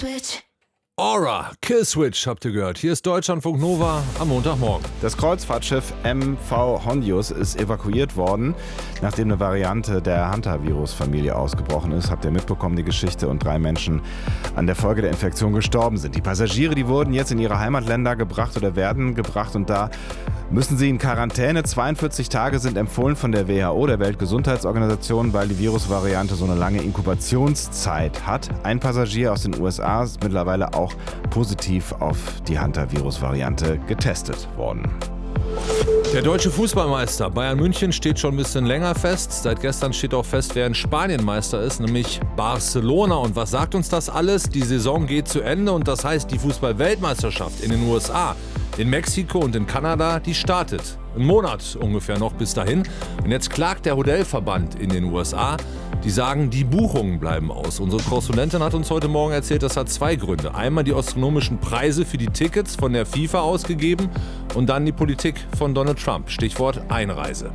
Switch. Aura, Killswitch habt ihr gehört. Hier ist Deutschlandfunk Nova am Montagmorgen. Das Kreuzfahrtschiff MV Hondius ist evakuiert worden, nachdem eine Variante der Hantavirus-Familie ausgebrochen ist. Habt ihr mitbekommen, die Geschichte, und 3 Menschen an der Folge der Infektion gestorben sind. Die Passagiere, die wurden jetzt in ihre Heimatländer gebracht oder werden gebracht, und da müssen sie in Quarantäne. 42 Tage sind empfohlen von der WHO, der Weltgesundheitsorganisation, weil die Virusvariante so eine lange Inkubationszeit hat. Ein Passagier aus den USA ist mittlerweile auch positiv auf die Hantavirus-Variante getestet worden. Der deutsche Fußballmeister Bayern München steht schon ein bisschen länger fest. Seit gestern steht auch fest, wer in Spanien Meister ist, nämlich Barcelona. Und was sagt uns das alles? Die Saison geht zu Ende, und das heißt, die Fußball-Weltmeisterschaft in den USA, in Mexiko und in Kanada, die startet. Einen Monat ungefähr noch bis dahin. Und jetzt klagt der Hotelverband in den USA. Die sagen, die Buchungen bleiben aus. Unsere Korrespondentin hat uns heute Morgen erzählt, das hat 2 Gründe. Einmal die astronomischen Preise für die Tickets von der FIFA ausgegeben und dann die Politik von Donald Trump. Stichwort Einreise.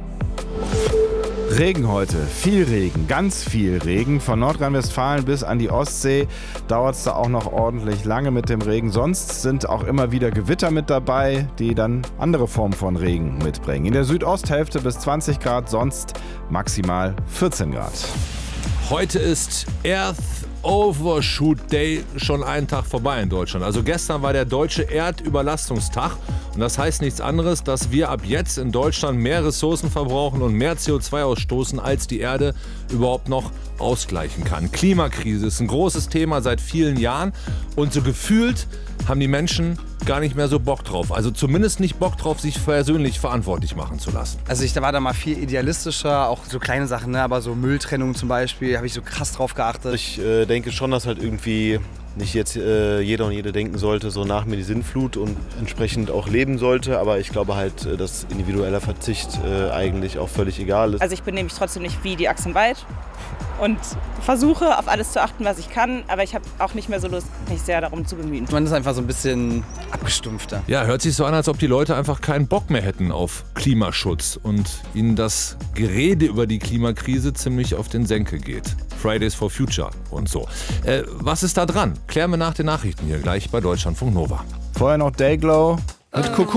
Regen heute, viel Regen, ganz viel Regen. Von Nordrhein-Westfalen bis an die Ostsee dauert es da auch noch ordentlich lange mit dem Regen. Sonst sind auch immer wieder Gewitter mit dabei, die dann andere Formen von Regen mitbringen. In der Südosthälfte bis 20 Grad, sonst maximal 14 Grad. Heute ist Earth Overshoot Day schon einen Tag vorbei in Deutschland. Also gestern war der deutsche Erdüberlastungstag. Und das heißt nichts anderes, dass wir ab jetzt in Deutschland mehr Ressourcen verbrauchen und mehr CO2 ausstoßen, als die Erde überhaupt noch ausgleichen kann. Klimakrise ist ein großes Thema seit vielen Jahren. Und so gefühlt haben die Menschen gar nicht mehr so Bock drauf. Also zumindest nicht Bock drauf, sich persönlich verantwortlich machen zu lassen. Also ich war da mal viel idealistischer, auch so kleine Sachen, ne? Aber so Mülltrennung zum Beispiel, habe ich so krass drauf geachtet. Ich denke schon, dass halt irgendwie nicht jetzt jeder und jede denken sollte, so nach mir die Sinnflut, und entsprechend auch leben sollte. Aber ich glaube halt, dass individueller Verzicht eigentlich auch völlig egal ist. Also ich benehme mich trotzdem nicht wie die Axt im Wald und versuche auf alles zu achten, was ich kann. Aber ich habe auch nicht mehr so Lust, mich sehr darum zu bemühen. Man ist einfach so ein bisschen abgestumpfter. Ja, hört sich so an, als ob die Leute einfach keinen Bock mehr hätten auf Klimaschutz und ihnen das Gerede über die Klimakrise ziemlich auf den Senkel geht. Fridays for Future und so. Was ist da dran? Klären wir nach den Nachrichten hier gleich bei Deutschlandfunk Nova. Vorher noch Dayglow mit Kuckuck.